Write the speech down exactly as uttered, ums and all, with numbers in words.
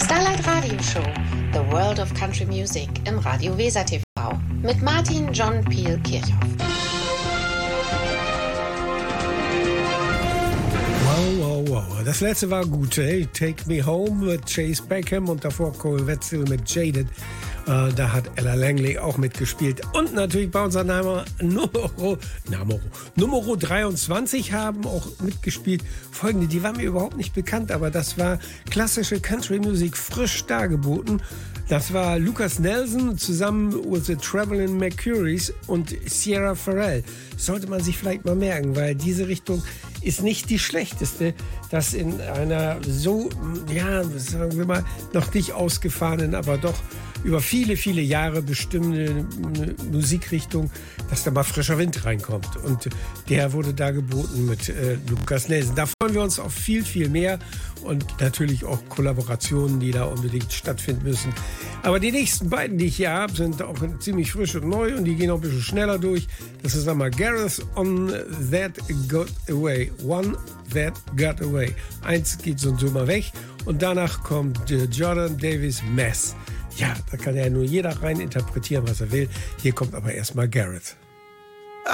Starlight Radio Show, The World of Country Music im Radio Weser T V mit Martin John Peel Kirchhoff. Wow, wow, wow. Das letzte war gut, hey? Take Me Home mit Chase Beckham und davor Cole Wetzel mit Jaded. Äh, da hat Ella Langley auch mitgespielt. Und natürlich bei unserer Nummer, Numero, Numero, Numero dreiundzwanzig haben auch mitgespielt. Folgende, die waren mir überhaupt nicht bekannt, aber das war klassische Country-Musik frisch dargeboten. Das war Lucas Nelson zusammen with the Traveling Mercurys und Sierra Farrell. Sollte man sich vielleicht mal merken, weil diese Richtung ist nicht die schlechteste, dass in einer so, ja, sagen wir mal, noch nicht ausgefahrenen, aber doch über viele, viele Jahre bestimmte Musikrichtung, dass da mal frischer Wind reinkommt. Und der wurde da geboten mit äh, Lucas Nelson. Da freuen wir uns auf viel, viel mehr und natürlich auch Kollaborationen, die da unbedingt stattfinden müssen. Aber die nächsten beiden, die ich hier habe, sind auch ziemlich frisch und neu und die gehen auch ein bisschen schneller durch. Das ist einmal Gareth on That Got Away. One That Got Away. Eins geht so und so mal weg und danach kommt äh, Jordan Davis Mess. Ja, da kann ja nur jeder rein interpretieren, was er will. Hier kommt aber erstmal Gareth.